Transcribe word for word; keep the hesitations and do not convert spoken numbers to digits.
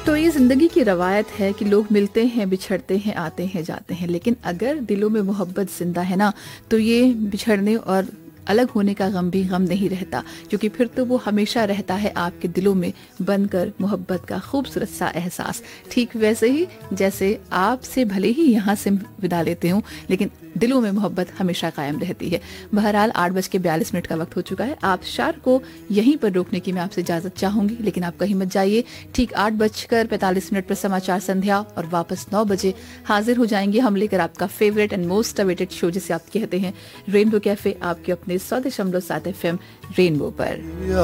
तो ये ज़िंदगी की रवायत है कि लोग मिलते हैं, बिछड़ते हैं, आते हैं, जाते हैं, लेकिन अगर दिलों में मोहब्बत ज़िंदा है ना, तो ये बिछड़ने और अलग होने का गम भी गम नहीं रहता, क्योंकि फिर तो वो हमेशा रहता है आपके दिलों में बनकर मोहब्बत का खूबसूरत सा एहसास। ठीक वैसे ही जैसे आपसे भले ही यहाँ से विदा लेते हूँ, लेकिन दिलों में मोहब्बत हमेशा कायम रहती है। बहरहाल आठ बज के बयालीस मिनट का वक्त हो चुका है। आप शार को यहीं पर रोकने की मैं आपसे इजाजत चाहूंगी, लेकिन आप कहीं मत जाइए। ठीक आठ बजकर पैंतालीस मिनट पर समाचार संध्या और वापस नौ बजे हाजिर हो जाएंगे हम लेकर आपका favourite and most awaited show, जिसे आप कहते हैं रेनबो कैफे, आपके अपने सौ दशमलव सात एफ एम रेनबो पर।